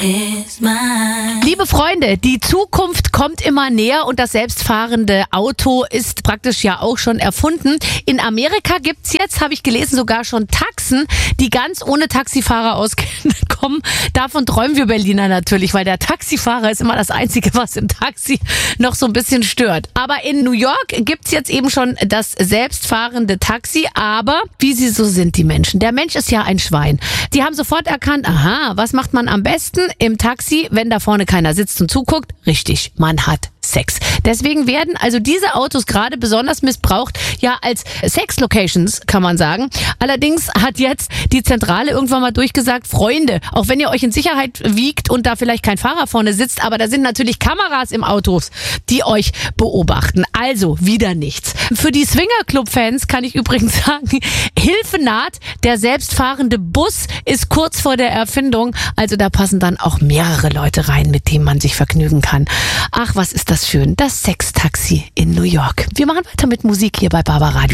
Liebe Freunde, die Zukunft kommt immer näher und das selbstfahrende Auto ist praktisch ja auch schon erfunden. In Amerika gibt's jetzt, habe ich gelesen, sogar schon Taxen, die ganz ohne Taxifahrer auskommen. Davon träumen wir Berliner natürlich, weil der Taxifahrer ist immer das Einzige, was im Taxi noch so ein bisschen stört. Aber in New York gibt's jetzt eben schon das selbstfahrende Taxi, aber wie sie so sind, die Menschen. Der Mensch ist ja ein Schwein. Die haben sofort erkannt, aha, was macht man am besten im Taxi, wenn da vorne keiner sitzt und zuguckt? Richtig, man hat Sex. Deswegen werden also diese Autos gerade besonders missbraucht, ja als Sex-Locations, kann man sagen. Allerdings hat jetzt die Zentrale irgendwann mal durchgesagt, Freunde, auch wenn ihr euch in Sicherheit wiegt und da vielleicht kein Fahrer vorne sitzt, aber da sind natürlich Kameras im Autos, die euch beobachten. Also wieder nichts. Für die Swingerclub-Fans kann ich übrigens sagen, Hilfe naht, der selbstfahrende Bus ist kurz vor der Erfindung. Also da passen dann auch mehrere Leute rein, mit denen man sich vergnügen kann. Ach, was ist das schön, das Sextaxi in New York. Wir machen weiter mit Musik hier bei Barbaradio.